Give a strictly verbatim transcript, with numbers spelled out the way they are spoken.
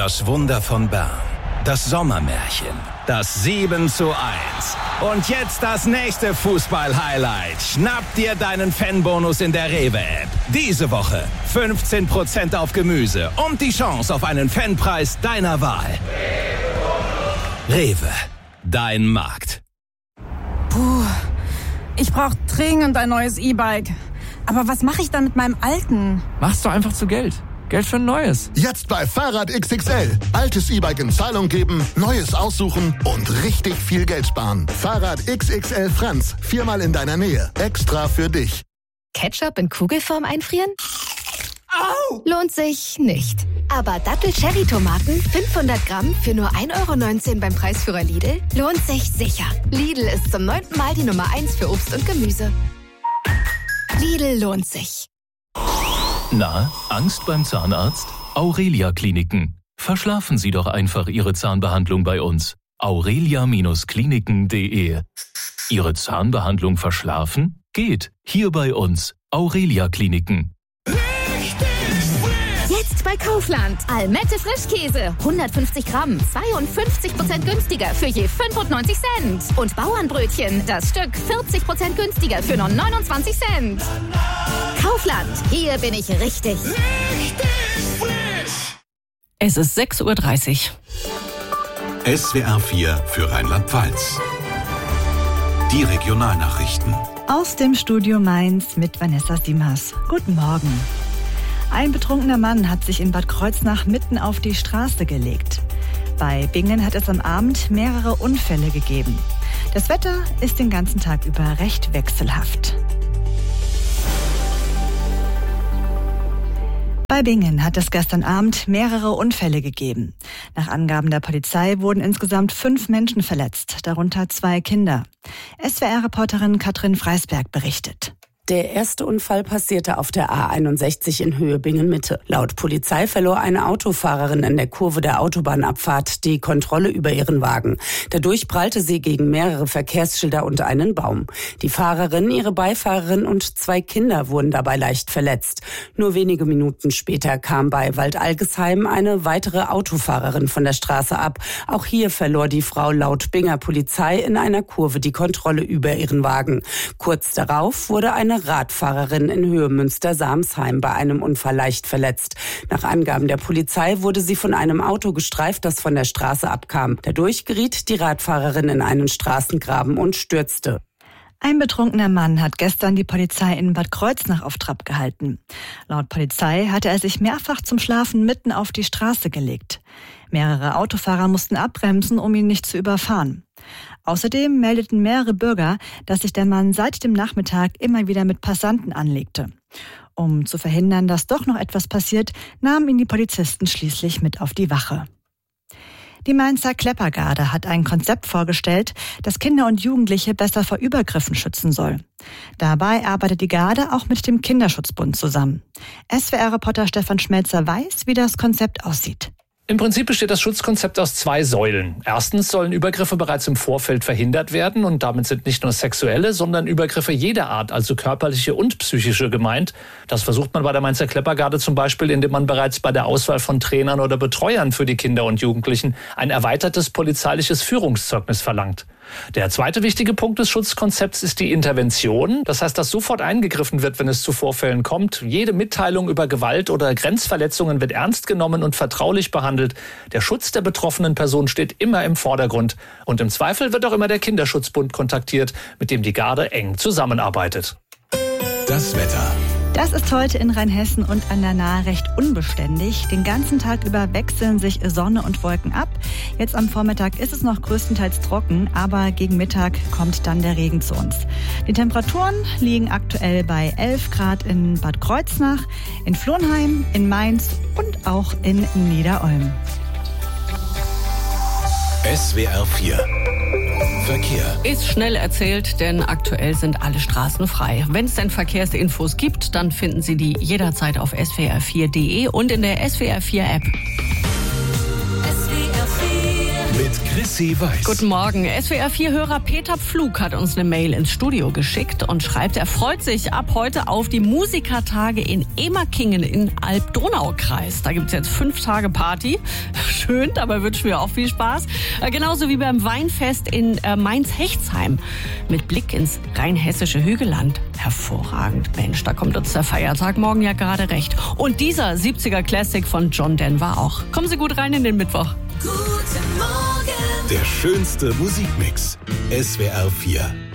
Das Wunder von Bern. Das Sommermärchen. Das sieben zu eins. Und jetzt das nächste Fußball-Highlight. Schnapp dir deinen Fanbonus in der Rewe-App. Diese Woche fünfzehn Prozent auf Gemüse und die Chance auf einen Fanpreis deiner Wahl. Rewe. Dein Markt. Puh, ich brauche dringend ein neues E-Bike. Aber was mache ich dann mit meinem alten? Machst du einfach zu Geld. Geld für ein neues. Jetzt bei Fahrrad X X L. Altes E-Bike in Zahlung geben, neues aussuchen und richtig viel Geld sparen. Fahrrad X X L Franz. Viermal in deiner Nähe. Extra für dich. Ketchup in Kugelform einfrieren? Au! Lohnt sich nicht. Aber Dattel-Cherry-Tomaten fünfhundert Gramm für nur ein Euro neunzehn beim Preisführer Lidl lohnt sich sicher. Lidl ist zum neunten Mal die Nummer eins für Obst und Gemüse. Lidl lohnt sich. Na, Angst beim Zahnarzt? Aurelia Kliniken. Verschlafen Sie doch einfach Ihre Zahnbehandlung bei uns. aurelia Kliniken punkt de. Ihre Zahnbehandlung verschlafen? Geht. Hier bei uns. Aurelia Kliniken. Jetzt bei Kaufland. Almette Frischkäse. hundertfünfzig Gramm. zweiundfünfzig Prozent günstiger für je fünfundneunzig Cent. Und Bauernbrötchen. Das Stück vierzig Prozent günstiger für nur neunundzwanzig Cent. Kaufland. Hier bin ich richtig. Richtig frisch. Es ist sechs Uhr dreißig. S W R vier für Rheinland-Pfalz. Die Regionalnachrichten. Aus dem Studio Mainz mit Vanessa Siemers. Guten Morgen. Ein betrunkener Mann hat sich in Bad Kreuznach mitten auf die Straße gelegt. Bei Bingen hat es am Abend mehrere Unfälle gegeben. Das Wetter ist den ganzen Tag über recht wechselhaft. Bei Bingen hat es gestern Abend mehrere Unfälle gegeben. Nach Angaben der Polizei wurden insgesamt fünf Menschen verletzt, darunter zwei Kinder. S W R-Reporterin Katrin Freisberg berichtet. Der erste Unfall passierte auf der A einundsechzig in Höhe Bingen-Mitte. Laut Polizei verlor eine Autofahrerin in der Kurve der Autobahnabfahrt die Kontrolle über ihren Wagen. Dadurch prallte sie gegen mehrere Verkehrsschilder und einen Baum. Die Fahrerin, ihre Beifahrerin und zwei Kinder wurden dabei leicht verletzt. Nur wenige Minuten später kam bei Waldalgesheim eine weitere Autofahrerin von der Straße ab. Auch hier verlor die Frau laut Binger Polizei in einer Kurve die Kontrolle über ihren Wagen. Kurz darauf wurde eine Radfahrerin in Höhe Münster-Samsheim bei einem Unfall leicht verletzt. Nach Angaben der Polizei wurde sie von einem Auto gestreift, das von der Straße abkam. Dadurch geriet die Radfahrerin in einen Straßengraben und stürzte. Ein betrunkener Mann hat gestern die Polizei in Bad Kreuznach auf Trab gehalten. Laut Polizei hatte er sich mehrfach zum Schlafen mitten auf die Straße gelegt. Mehrere Autofahrer mussten abbremsen, um ihn nicht zu überfahren. Außerdem meldeten mehrere Bürger, dass sich der Mann seit dem Nachmittag immer wieder mit Passanten anlegte. Um zu verhindern, dass doch noch etwas passiert, nahmen ihn die Polizisten schließlich mit auf die Wache. Die Mainzer Kleppergarde hat ein Konzept vorgestellt, das Kinder und Jugendliche besser vor Übergriffen schützen soll. Dabei arbeitet die Garde auch mit dem Kinderschutzbund zusammen. S W R-Reporter Stefan Schmelzer weiß, wie das Konzept aussieht. Im Prinzip besteht das Schutzkonzept aus zwei Säulen. Erstens sollen Übergriffe bereits im Vorfeld verhindert werden und damit sind nicht nur sexuelle, sondern Übergriffe jeder Art, also körperliche und psychische gemeint. Das versucht man bei der Mainzer Kleppergarde zum Beispiel, indem man bereits bei der Auswahl von Trainern oder Betreuern für die Kinder und Jugendlichen ein erweitertes polizeiliches Führungszeugnis verlangt. Der zweite wichtige Punkt des Schutzkonzepts ist die Intervention. Das heißt, dass sofort eingegriffen wird, wenn es zu Vorfällen kommt. Jede Mitteilung über Gewalt oder Grenzverletzungen wird ernst genommen und vertraulich behandelt. Der Schutz der betroffenen Person steht immer im Vordergrund. Und im Zweifel wird auch immer der Kinderschutzbund kontaktiert, mit dem die Garde eng zusammenarbeitet. Das Wetter. Das ist heute in Rheinhessen und an der Nahe recht unbeständig. Den ganzen Tag über wechseln sich Sonne und Wolken ab. Jetzt am Vormittag ist es noch größtenteils trocken, aber gegen Mittag kommt dann der Regen zu uns. Die Temperaturen liegen aktuell bei elf Grad in Bad Kreuznach, in Flohnheim, in Mainz und auch in Niederolm. S W R vier Verkehr. Ist schnell erzählt, denn aktuell sind alle Straßen frei. Wenn es denn Verkehrsinfos gibt, dann finden Sie die jederzeit auf S W R vier Punkt de und in der S W R vier App. S W R vier mit Chrissy Weiß. Guten Morgen. S W R vier Hörer Peter Pflug hat uns eine Mail ins Studio geschickt und schreibt, er freut sich ab heute auf die Musikertage in Emerkingen in Alb-Donau-Kreis. Da gibt's jetzt fünf Tage Party. Schön, dabei wünschen wir auch viel Spaß. Genauso wie beim Weinfest in Mainz-Hechtsheim. Mit Blick ins rheinhessische Hügelland. Hervorragend. Mensch, da kommt uns der Feiertag morgen ja gerade recht. Und dieser siebziger Classic von John Denver auch. Kommen Sie gut rein in den Mittwoch. Guten Morgen. Der schönste Musikmix. S W R vier.